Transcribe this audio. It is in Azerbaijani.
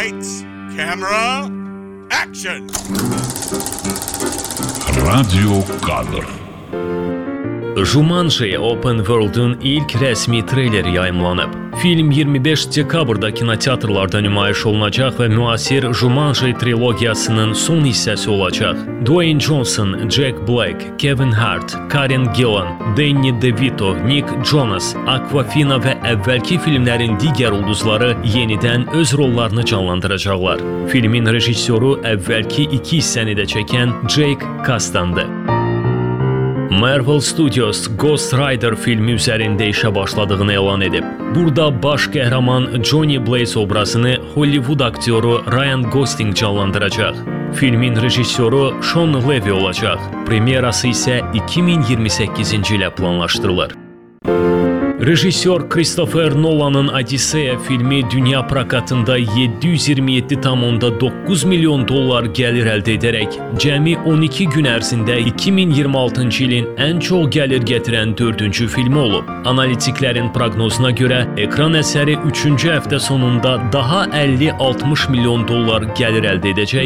Lights, camera, action! Radyo kadr. Jumanji Open World'un ilk rəsmi treyleri yayımlanıb. Film 25 dekabrda kinoteatrlarda nümayiş olunacaq və müasir Jumanji trilogiyasının son hissəsi olacaq. Dwayne Johnson, Jack Black, Kevin Hart, Karen Gillan, Danny DeVito, Nick Jonas, Awkwafina və əvvəlki filmlərin digər ulduzları yenidən öz rollarını canlandıracaqlar. Filmin rejissoru əvvəlki iki hissəni də çəkən Jake Kasdandır. Marvel Studios Ghost Rider filmi üzərində işə başladığını elan edib. Burada baş qəhrəman Johnny Blaze obrazını Hollywood aktyoru Ryan Gosling canlandıracaq. Filmin rejissoru Sean Levy olacaq. Premyerası isə 2028-ci ilə planlaşdırılır. Rejissor Christopher Nolan'ın Odisseya filmi dünya prokatında 727,9 milyon dollar gəlir əldə edərək cəmi 12 gün ərzində 2026-cı ilin ən çox gəlir gətirən 4-cü filmi olub. Analitiklərin proqnozuna görə ekran əsəri 3-cü həftə sonunda daha 50-60 milyon dollar gəlir əldə edəcək